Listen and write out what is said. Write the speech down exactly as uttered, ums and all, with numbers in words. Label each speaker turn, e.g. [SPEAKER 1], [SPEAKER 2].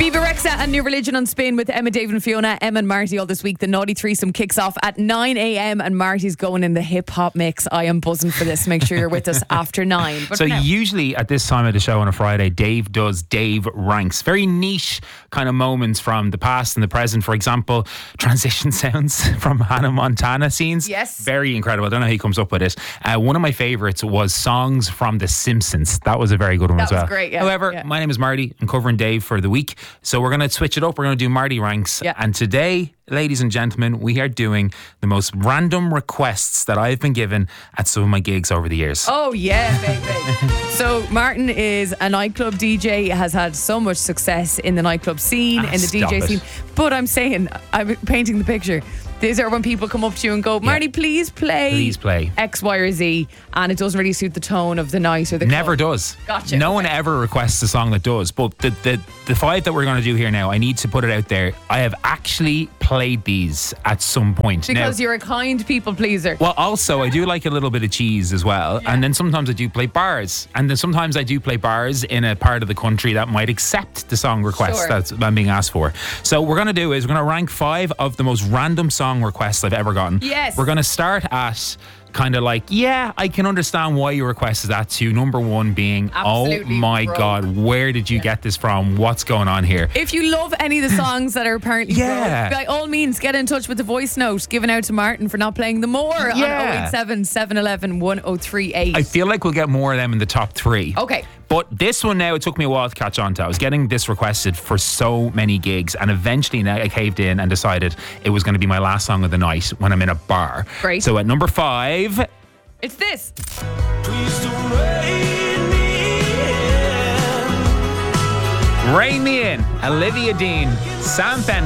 [SPEAKER 1] Viva Rexa and New Religion on Spin with Emma, David and Fiona. Emma and Marty all this week. The Naughty Threesome kicks off at nine a.m. and Marty's going in the hip hop mix. I am buzzing for this. Make sure you're with us after nine. But
[SPEAKER 2] so
[SPEAKER 1] now,
[SPEAKER 2] usually at this time of the show on a Friday, Dave does Dave Ranks. Very niche kind of moments from the past and the present. For example, transition sounds from Hannah Montana scenes.
[SPEAKER 1] Yes.
[SPEAKER 2] Very incredible. I don't know how he comes up with it. Uh, one of my favourites was songs from The Simpsons. That was a very good one
[SPEAKER 1] that
[SPEAKER 2] as well.
[SPEAKER 1] was great, yeah.
[SPEAKER 2] However,
[SPEAKER 1] yeah.
[SPEAKER 2] my name is Marty. I'm covering Dave for the week. So we're going to switch it up. We're going to do Marty Ranks.
[SPEAKER 1] Yeah.
[SPEAKER 2] And today, ladies and gentlemen, we are doing the most random requests that I've been given at some of my gigs over the years.
[SPEAKER 1] Oh yeah, baby. So Martin is a nightclub D J, has had so much success in the nightclub scene,
[SPEAKER 2] Ah,
[SPEAKER 1] in the
[SPEAKER 2] stop
[SPEAKER 1] D J
[SPEAKER 2] it.
[SPEAKER 1] scene. But I'm saying, I'm painting the picture. These are when people come up to you and go, Marty, please play
[SPEAKER 2] Please play.
[SPEAKER 1] X, Y or Z, and it doesn't really suit the tone of the night or the
[SPEAKER 2] Never
[SPEAKER 1] club.
[SPEAKER 2] does.
[SPEAKER 1] Gotcha.
[SPEAKER 2] No
[SPEAKER 1] Okay.
[SPEAKER 2] one ever requests a song that does. But the, the, the five that we're going to do here now, I need to put it out there. I have actually played these at some point.
[SPEAKER 1] Because
[SPEAKER 2] now,
[SPEAKER 1] you're a kind people pleaser.
[SPEAKER 2] well, also, I do like a little bit of cheese as well.
[SPEAKER 1] Yeah.
[SPEAKER 2] And then sometimes I do play bars. And then sometimes I do play bars in a part of the country that might accept the song request
[SPEAKER 1] Sure.
[SPEAKER 2] that's I'm being asked for. So what we're going to do is we're going to rank five of the most random song requests I've ever gotten.
[SPEAKER 1] Yes.
[SPEAKER 2] We're going to start at kind of like, yeah, I can understand why you requested that, to number one being,
[SPEAKER 1] Absolutely
[SPEAKER 2] oh my
[SPEAKER 1] broke.
[SPEAKER 2] God, where did you get this from? What's going on here?
[SPEAKER 1] If you love any of the songs that are apparently
[SPEAKER 2] Yeah.
[SPEAKER 1] broke, by all means, get in touch with the voice note given out to Martin for not playing them more on
[SPEAKER 2] Yeah.
[SPEAKER 1] oh eight seven, seven one one, one oh three eight.
[SPEAKER 2] I feel like we'll get more of them in the top three.
[SPEAKER 1] Okay.
[SPEAKER 2] But this one now, it took me a while to catch on to. I was getting this requested for so many gigs, and eventually now I caved in and decided it was going to be my last song of the night when I'm in a bar.
[SPEAKER 1] Great.
[SPEAKER 2] So at number five,
[SPEAKER 1] It's this.
[SPEAKER 3] Please don't rain me in.
[SPEAKER 2] Rain Me In, Olivia Dean, Sam Fender.